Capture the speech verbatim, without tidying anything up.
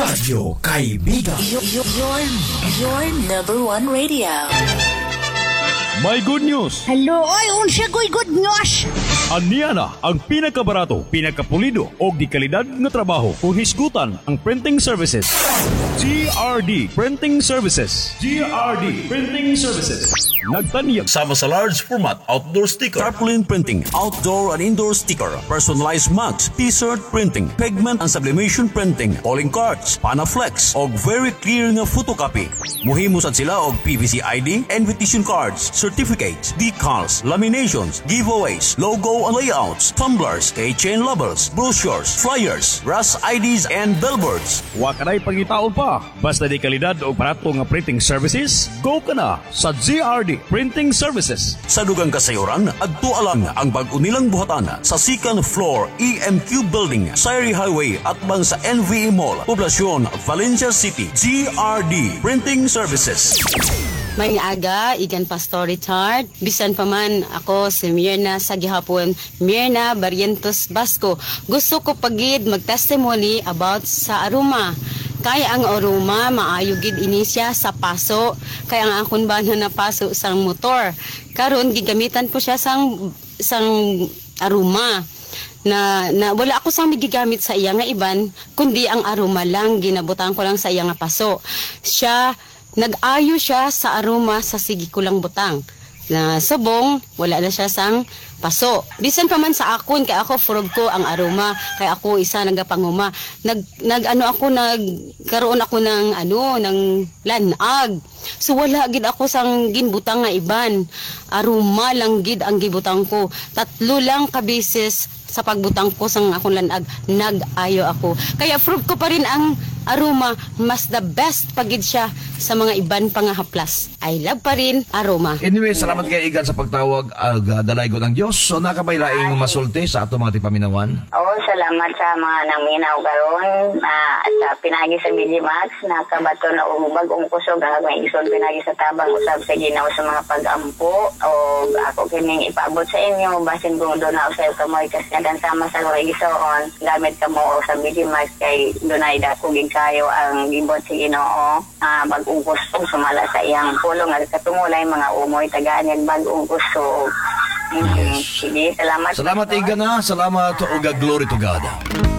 Radyo Kaibigan. Your, your, your, your number one radio. May good news! Hello, oy, unsa ko'y good news? Aniya na ang pinakabarato, pinakapulido o di kalidad nga trabaho kung hisgutan ang printing services. G R D Printing Services. G R D Printing Services. Nagtaniyag sama sa large format outdoor sticker, tarpaulin printing, outdoor and indoor sticker, personalized mugs, t-shirt printing, pigment and sublimation printing, calling cards, panaflex, og very clear nga photocopy. Muhimusan sila og P V C I D, invitation cards, certificates, decals, laminations, giveaways, logo and layouts, tumblers, keychain labels, brochures, flyers, brass I Ds and billboards. wa kanay pangitaon pa. Basta di kalidad o barato nga printing services, go ka na sa G R D Printing Services. Sa dugang kasayuran, adto alang ang bag-o nilang buhatan sa second floor E M Q Building, Sayri Highway at bang sa N V E Mall, Poblacion, Valencia City. G R D Printing Services. May aga, igan Pastor Richard. Bisan pa man ako si Mirna sa gihapon. Mirna Barrientos Basco. Gusto ko pagid mag-testimony about sa aroma. Kaya ang aroma, maayo gid ini siya sa paso. Kaya ang akon ba na napaso sang motor. Karon gigamitan ko siya sang, sang aroma. Na, na wala ako sang gigamit sa iya nga iban, kundi ang aroma lang, ginabutan ko lang sa iya nga paso. Siya, nag-ayo siya sa aroma sa sige ko lang butang. Na subong, wala na siya sang paso. Bisan pa man sa akon, kaya ako frog ko ang aroma, kaya ako isa nagapanguma. Nag, nag ano ako, nagkaroon ako ng ano, ng lanag. So wala gid ako sang ginbutang nga iban. Aroma lang gid ang gibutang ko. Tatlo lang ka beses sa pagbutang ko sang akong lanag, nag-ayo ako. Kaya frog ko pa rin ang aroma, mas the best pagid siya sa mga iban pa nga haplas. I love pa rin aroma. Anyway, salamat kay Igan sa pagtawag. Ag uh, dalay ko ng Diyos. So nakabailaing masulti sa ato mga tipaminawan. Oo, salamat sa mga naminaw karon uh, at sa pinagi sa Bidimax, nakabato na umubag ang kusog ang may isod pinagi sa tabang usab sa Ginoo sa mga pag-ampo. O ako kining ipaabot sa inyo, basin kung doon na sa kamoy kasi nagan sama sa Gisoon, gamit ka mo sa Bidimax kay dunay dakugig kayo ang gibot sa Ginoo. Uh, bagong kusog sumala sa iyang pulong at katungulay mga umoy tagaanin bagong kusog. Mm-hmm. Sige, salamat. Salamat Igan na. Salamat o glory to God.